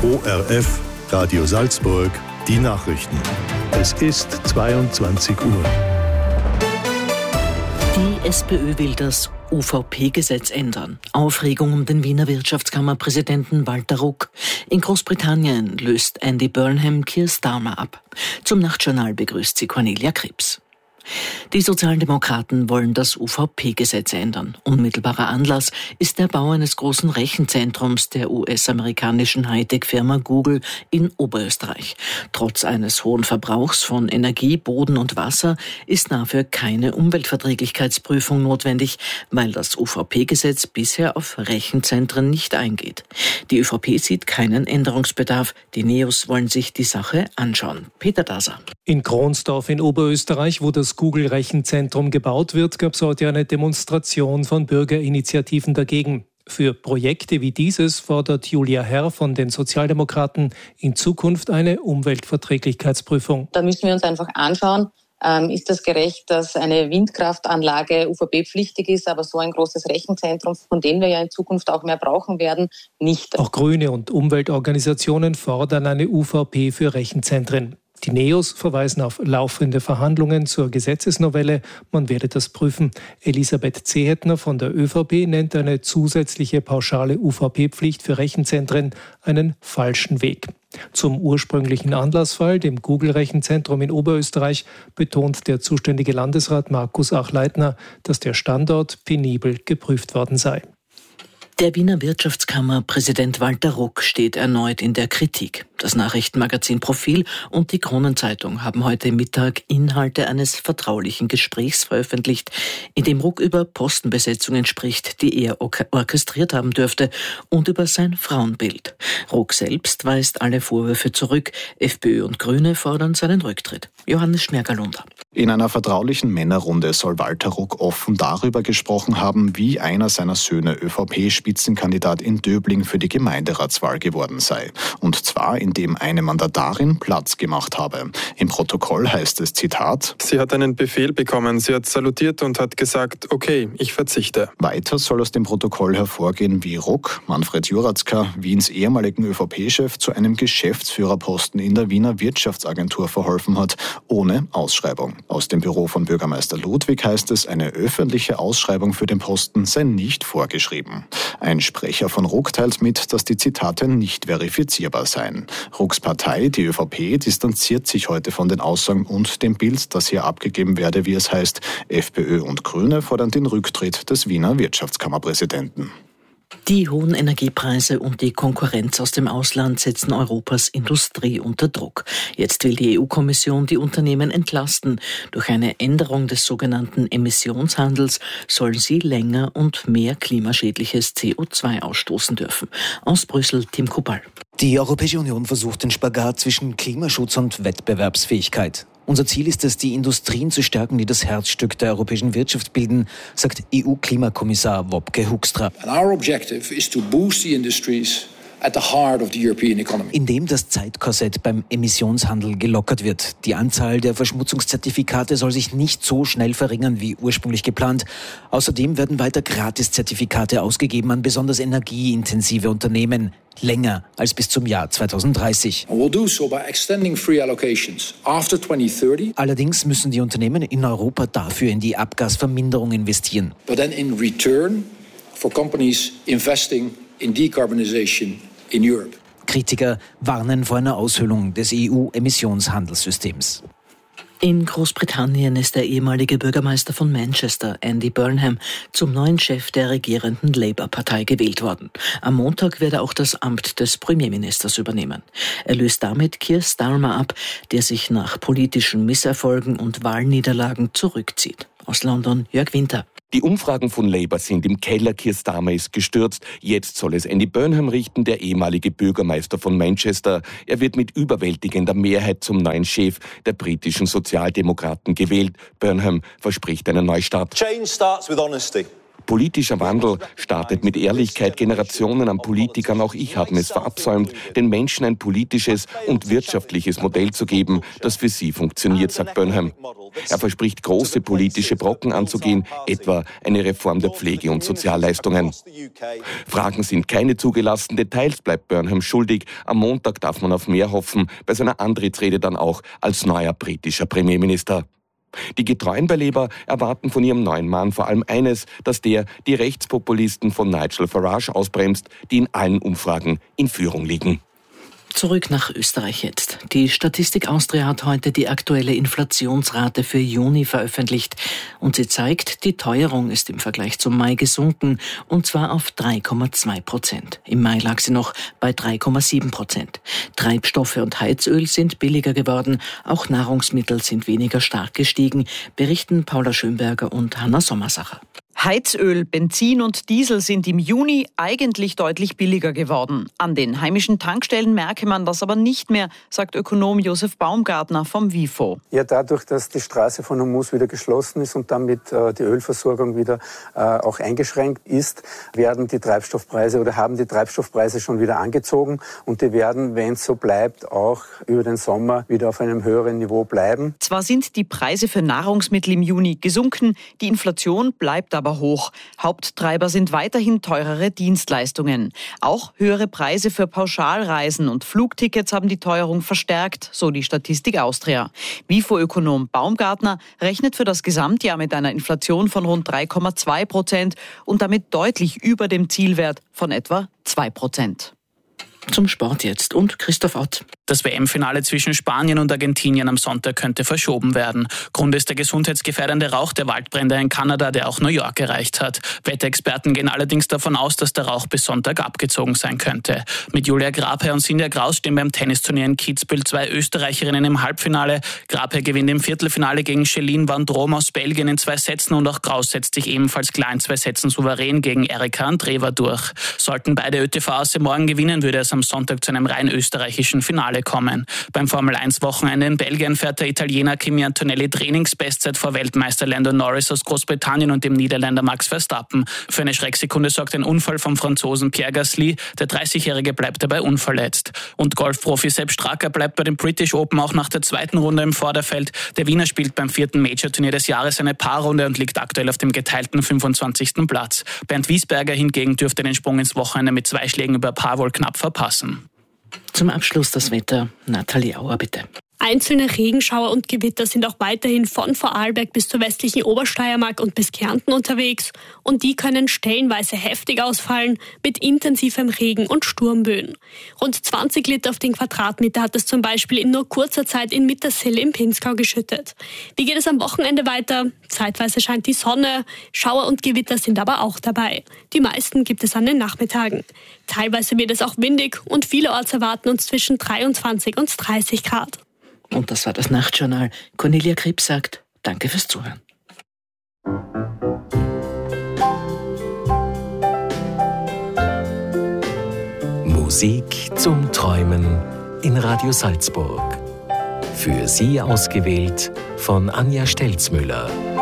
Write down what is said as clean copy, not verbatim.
ORF, Radio Salzburg, die Nachrichten. Es ist 22 Uhr. Die SPÖ will das UVP-Gesetz ändern. Aufregung um den Wiener Wirtschaftskammerpräsidenten Walter Ruck. In Großbritannien löst Andy Burnham Keir Starmer ab. Zum Nachtjournal begrüßt sie Cornelia Krebs. Die Sozialdemokraten wollen das UVP-Gesetz ändern. Unmittelbarer Anlass ist der Bau eines großen Rechenzentrums der US-amerikanischen Hightech-Firma Google in Oberösterreich. Trotz eines hohen Verbrauchs von Energie, Boden und Wasser ist dafür keine Umweltverträglichkeitsprüfung notwendig, weil das UVP-Gesetz bisher auf Rechenzentren nicht eingeht. Die ÖVP sieht keinen Änderungsbedarf. Die NEOS wollen sich die Sache anschauen. Peter Daser. In Kronsdorf in Oberösterreich, wo das Google-Rechenzentrum gebaut wird, gab es heute eine Demonstration von Bürgerinitiativen dagegen. Für Projekte wie dieses fordert Julia Herr von den Sozialdemokraten in Zukunft eine Umweltverträglichkeitsprüfung. Da müssen wir uns einfach anschauen, ist das gerecht, dass eine Windkraftanlage UVP-pflichtig ist, aber so ein großes Rechenzentrum, von dem wir ja in Zukunft auch mehr brauchen werden, nicht. Auch Grüne und Umweltorganisationen fordern eine UVP für Rechenzentren. Die NEOS verweisen auf laufende Verhandlungen zur Gesetzesnovelle. Man werde das prüfen. Elisabeth Zehetner von der ÖVP nennt eine zusätzliche pauschale UVP-Pflicht für Rechenzentren einen falschen Weg. Zum ursprünglichen Anlassfall, dem Google-Rechenzentrum in Oberösterreich, betont der zuständige Landesrat Markus Achleitner, dass der Standort penibel geprüft worden sei. Der Wiener Wirtschaftskammerpräsident Walter Ruck steht erneut in der Kritik. Das Nachrichtenmagazin Profil und die Kronenzeitung haben heute Mittag Inhalte eines vertraulichen Gesprächs veröffentlicht, in dem Ruck über Postenbesetzungen spricht, die er orchestriert haben dürfte, und über sein Frauenbild. Ruck selbst weist alle Vorwürfe zurück. FPÖ und Grüne fordern seinen Rücktritt. Johannes Schmergalunder. In einer vertraulichen Männerrunde soll Walter Ruck offen darüber gesprochen haben, wie einer seiner Söhne ÖVP-Spitzenkandidat in Döbling für die Gemeinderatswahl geworden sei. Und zwar, indem eine Mandatarin Platz gemacht habe. Im Protokoll heißt es, Zitat: Sie hat einen Befehl bekommen, sie hat salutiert und hat gesagt, okay, ich verzichte. Weiter soll aus dem Protokoll hervorgehen, wie Ruck, Manfred Juratzka, Wiens ehemaligen ÖVP-Chef, zu einem Geschäftsführerposten in der Wiener Wirtschaftsagentur verholfen hat, ohne Ausschreibung. Aus dem Büro von Bürgermeister Ludwig heißt es, eine öffentliche Ausschreibung für den Posten sei nicht vorgeschrieben. Ein Sprecher von Ruck teilt mit, dass die Zitate nicht verifizierbar seien. Rucks Partei, die ÖVP, distanziert sich heute von den Aussagen und dem Bild, das hier abgegeben werde, wie es heißt. FPÖ und Grüne fordern den Rücktritt des Wiener Wirtschaftskammerpräsidenten. Die hohen Energiepreise und die Konkurrenz aus dem Ausland setzen Europas Industrie unter Druck. Jetzt will die EU-Kommission die Unternehmen entlasten. Durch eine Änderung des sogenannten Emissionshandels sollen sie länger und mehr klimaschädliches CO2 ausstoßen dürfen. Aus Brüssel, Tim Kubal. Die Europäische Union versucht den Spagat zwischen Klimaschutz und Wettbewerbsfähigkeit. Unser Ziel ist es, die Industrien zu stärken, die das Herzstück der europäischen Wirtschaft bilden, sagt EU-Klimakommissar Wopke Hoekstra. Our objective is to boost the industries at the heart of the European economy. Indem das Zeitkorsett beim Emissionshandel gelockert wird. Die Anzahl der Verschmutzungszertifikate soll sich nicht so schnell verringern wie ursprünglich geplant. Außerdem werden weiter Gratiszertifikate ausgegeben an besonders energieintensive Unternehmen. Länger als bis zum Jahr 2030. And we'll do so by extending free allocations after 2030. Allerdings müssen die Unternehmen in Europa dafür in die Abgasverminderung investieren. But then in return for companies investing in decarbonization in Europe. Kritiker warnen vor einer Aushöhlung des EU-Emissionshandelssystems. In Großbritannien ist der ehemalige Bürgermeister von Manchester, Andy Burnham, zum neuen Chef der regierenden Labour-Partei gewählt worden. Am Montag wird er auch das Amt des Premierministers übernehmen. Er löst damit Keir Starmer ab, der sich nach politischen Misserfolgen und Wahlniederlagen zurückzieht. Aus London, Jörg Winter. Die Umfragen von Labour sind im Keller, Keir Starmer ist gestürzt. Jetzt soll es Andy Burnham richten, der ehemalige Bürgermeister von Manchester. Er wird mit überwältigender Mehrheit zum neuen Chef der britischen Sozialdemokraten gewählt. Burnham verspricht einen Neustart. Change starts with honesty. Politischer Wandel startet mit Ehrlichkeit. Generationen an Politikern, auch ich, haben es verabsäumt, den Menschen ein politisches und wirtschaftliches Modell zu geben, das für sie funktioniert, sagt Burnham. Er verspricht, große politische Brocken anzugehen, etwa eine Reform der Pflege- und Sozialleistungen. Fragen sind keine zugelassen, Details bleibt Burnham schuldig. Am Montag darf man auf mehr hoffen, bei seiner Antrittsrede dann auch als neuer britischer Premierminister. Die getreuen bei Labour erwarten von ihrem neuen Mann vor allem eines, dass der die Rechtspopulisten von Nigel Farage ausbremst, die in allen Umfragen in Führung liegen. Zurück nach Österreich jetzt. Die Statistik Austria hat heute die aktuelle Inflationsrate für Juni veröffentlicht. Und sie zeigt, die Teuerung ist im Vergleich zum Mai gesunken, und zwar auf 3,2%. Im Mai lag sie noch bei 3,7%. Treibstoffe und Heizöl sind billiger geworden. Auch Nahrungsmittel sind weniger stark gestiegen, berichten Paula Schönberger und Hanna Sommersacher. Heizöl, Benzin und Diesel sind im Juni eigentlich deutlich billiger geworden. An den heimischen Tankstellen merke man das aber nicht mehr, sagt Ökonom Josef Baumgartner vom WIFO. Ja, dadurch, dass die Straße von Hormuz wieder geschlossen ist und damit die Ölversorgung wieder auch eingeschränkt ist, haben die Treibstoffpreise schon wieder angezogen, und die werden, wenn es so bleibt, auch über den Sommer wieder auf einem höheren Niveau bleiben. Zwar sind die Preise für Nahrungsmittel im Juni gesunken, die Inflation bleibt aber hoch. Haupttreiber sind weiterhin teurere Dienstleistungen. Auch höhere Preise für Pauschalreisen und Flugtickets haben die Teuerung verstärkt, so die Statistik Austria. WIFO-Ökonom Baumgartner rechnet für das Gesamtjahr mit einer Inflation von rund 3,2% und damit deutlich über dem Zielwert von etwa 2%. Zum Sport jetzt und Christoph Ott. Das WM-Finale zwischen Spanien und Argentinien am Sonntag könnte verschoben werden. Grund ist der gesundheitsgefährdende Rauch der Waldbrände in Kanada, der auch New York erreicht hat. Wetterexperten gehen allerdings davon aus, dass der Rauch bis Sonntag abgezogen sein könnte. Mit Julia Grabherr und Sinja Graus stehen beim Tennisturnier in Kitzbühel 2 Österreicherinnen im Halbfinale. Grabherr gewinnt im Viertelfinale gegen Céline Van Drome aus Belgien in 2 Sätzen und auch Graus setzt sich ebenfalls klar in 2 Sätzen souverän gegen Erika Andreeva durch. Sollten beide ÖTV-Asse morgen gewinnen, würde es am Sonntag zu einem rein österreichischen Finale kommen. Beim Formel-1-Wochenende in Belgien fährt der Italiener Kimi Antonelli Trainingsbestzeit vor Weltmeister Lando Norris aus Großbritannien und dem Niederländer Max Verstappen. Für eine Schrecksekunde sorgt ein Unfall vom Franzosen Pierre Gasly. Der 30-Jährige bleibt dabei unverletzt. Und Golfprofi Sepp Stracker bleibt bei dem British Open auch nach der 2. Runde im Vorderfeld. Der Wiener spielt beim 4. Major-Turnier des Jahres eine Paarrunde und liegt aktuell auf dem geteilten 25. Platz. Bernd Wiesberger hingegen dürfte den Sprung ins Wochenende mit 2 Schlägen über Paar wohl knapp verpassen. Zum Abschluss das Wetter. Nathalie Auer, bitte. Einzelne Regenschauer und Gewitter sind auch weiterhin von Vorarlberg bis zur westlichen Obersteiermark und bis Kärnten unterwegs. Und die können stellenweise heftig ausfallen mit intensivem Regen und Sturmböen. Rund 20 Liter auf den Quadratmeter hat es zum Beispiel in nur kurzer Zeit in Mittersill im Pinzgau geschüttet. Wie geht es am Wochenende weiter? Zeitweise scheint die Sonne, Schauer und Gewitter sind aber auch dabei. Die meisten gibt es an den Nachmittagen. Teilweise wird es auch windig und vielerorts erwarten uns zwischen 23 und 30 Grad. Und das war das Nachtjournal. Cornelia Krips sagt, danke fürs Zuhören. Musik zum Träumen in Radio Salzburg. Für Sie ausgewählt von Anja Stelzmüller.